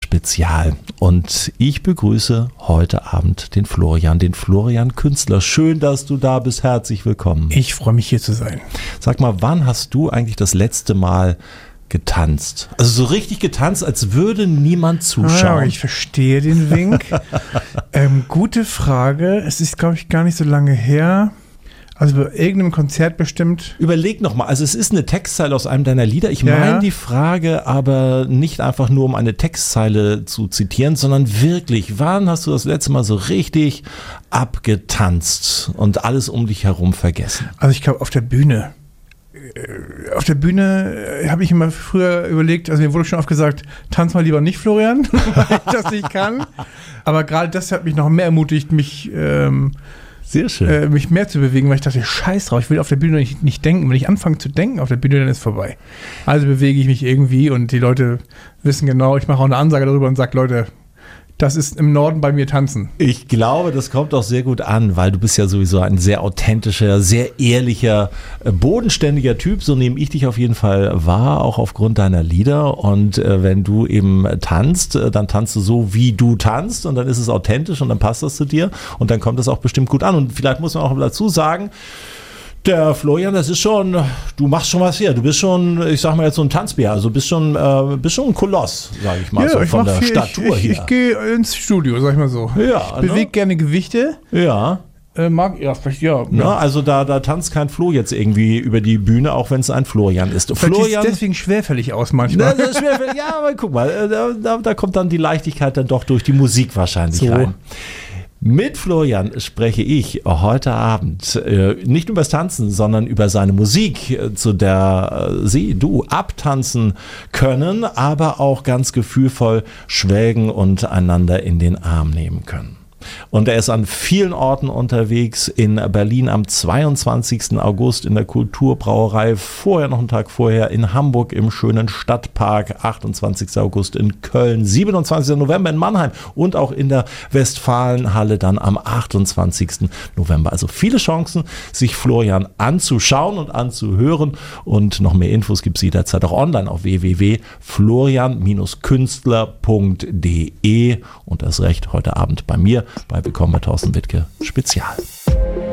Spezial. Und ich begrüße heute Abend den Florian Künstler. Schön, dass du da bist. Herzlich willkommen. Ich freue mich, hier zu sein. Sag mal, wann hast du eigentlich das letzte Mal getanzt? Also so richtig getanzt, als würde niemand zuschauen. Ich verstehe den Wink. Gute Frage. Es ist, glaube ich, gar nicht so lange her. Also bei irgendeinem Konzert bestimmt. Überleg nochmal, also es ist eine Textzeile aus einem deiner Lieder. Ich meine die Frage aber nicht einfach nur, um eine Textzeile zu zitieren, sondern wirklich, wann hast du das letzte Mal so richtig abgetanzt und alles um dich herum vergessen? Also ich glaube auf der Bühne. Auf der Bühne habe ich immer früher überlegt, also mir wurde schon oft gesagt, tanz mal lieber nicht, Florian, weil ich das nicht kann. Aber gerade das hat mich noch mehr ermutigt, mich sehr schön. Mich mehr zu bewegen, weil ich dachte, scheiß drauf, ich will auf der Bühne nicht denken. Wenn ich anfange zu denken auf der Bühne, dann ist vorbei. Also bewege ich mich irgendwie und die Leute wissen genau, ich mache auch eine Ansage darüber und sage, Leute, das ist im Norden bei mir tanzen. Ich glaube, das kommt auch sehr gut an, weil du bist ja sowieso ein sehr authentischer, sehr ehrlicher, bodenständiger Typ. So nehme ich dich auf jeden Fall wahr, auch aufgrund deiner Lieder. Und wenn du eben tanzt, dann tanzt du so, wie du tanzt und dann ist es authentisch und dann passt das zu dir und dann kommt das auch bestimmt gut an. Und vielleicht muss man auch dazu sagen, der Florian, das ist schon, du machst schon was hier. Du bist schon, ich sag mal jetzt so ein Tanzbär, also bist schon ein Koloss, sage ich mal, ja, so ich von der viel, Statur hier. Ich gehe ins Studio, sag ich mal so. Ja, ich bewege gerne Gewichte. Ja. Also da tanzt kein Flo jetzt irgendwie über die Bühne, auch wenn es ein Florian ist. Florian sieht deswegen schwerfällig aus manchmal. Ja, aber guck mal, da kommt dann die Leichtigkeit dann doch durch die Musik wahrscheinlich rein. Mit Florian spreche ich heute Abend nicht über das Tanzen, sondern über seine Musik, zu der du abtanzen können, aber auch ganz gefühlvoll schwelgen und einander in den Arm nehmen können. Und er ist an vielen Orten unterwegs, in Berlin am 22. August in der Kulturbrauerei, vorher noch einen Tag vorher in Hamburg im schönen Stadtpark, 28. August in Köln, 27. November in Mannheim und auch in der Westfalenhalle dann am 28. November. Also viele Chancen, sich Florian anzuschauen und anzuhören und noch mehr Infos gibt es jederzeit auch online auf www.florian-künstler.de und das Recht heute Abend bei mir bei Willkommen bei Thorsten Wittke Spezial.